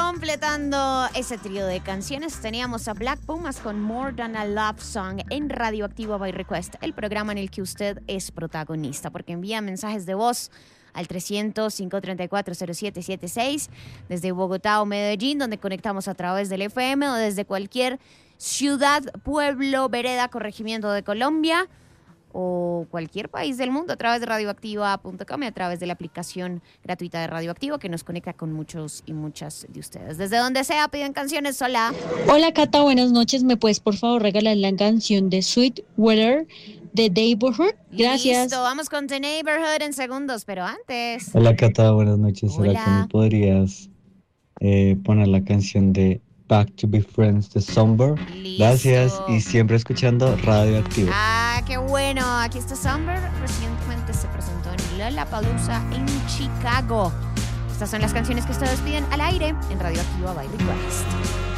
Completando ese trío de canciones, teníamos a Black Pumas con More Than a Love Song en Radioactiva by Request, el programa en el que usted es protagonista, porque envía mensajes de voz al 300-534-0776 desde Bogotá o Medellín, donde conectamos a través del FM, o desde cualquier ciudad, pueblo, vereda, corregimiento de Colombia, o cualquier país del mundo a través de radioactiva.com y a través de la aplicación gratuita de Radioactiva que nos conecta con muchos y muchas de ustedes. Desde donde sea, piden canciones. Hola. Hola, Cata, buenas noches. ¿Me puedes, por favor, regalar la canción de Sweet Weather de Neighborhood? Gracias. Listo, vamos con The Neighborhood en segundos, pero antes... Hola, Cata, buenas noches. Hola. ¿Será que me podrías poner la canción de Back to Be Friends de Somber? Listo. Gracias, y siempre escuchando Radioactiva. Ah, qué bueno. Aquí está Somber. Recientemente se presentó en Lollapalooza en Chicago. Estas son las canciones que ustedes piden al aire en Radioactiva by Request.